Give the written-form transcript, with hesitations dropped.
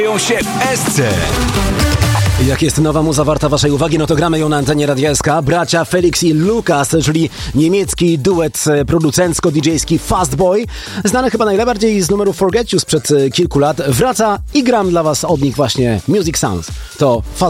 się w SC. Jak jest nowa muza warta waszej uwagi, no to gramy ją na antenie Radia SK. Bracia Felix i Lukas, czyli niemiecki duet producencko-djski Fastboy, znany chyba najbardziej z numeru Forget You sprzed kilku lat, wraca i gram dla was od nich właśnie Music Sounds. To Fastboy.